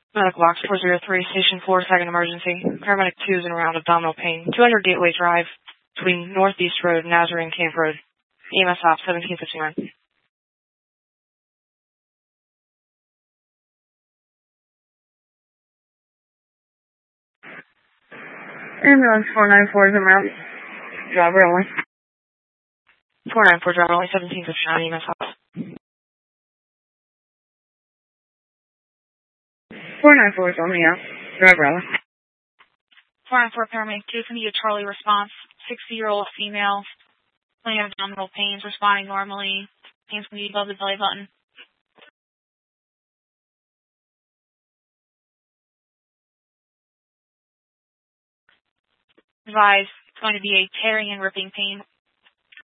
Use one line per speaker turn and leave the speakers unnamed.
Medical box 403, Station 4, second emergency. Paramedic 2 is in around abdominal pain. 200 Gateway Drive, between Northeast Road, Nazarene, Camp Road. EMS op 1759. Ambulance 494 is en route. Driver only. 494, driver only 1759, EMS op. 494 is only out. Driver only.
494 paramedic 2, can you get Charlie response? 60-year-old female, plenty of abdominal pains, responding normally. Pains can be above the belly button. Advise, it's going to be a tearing and ripping pain.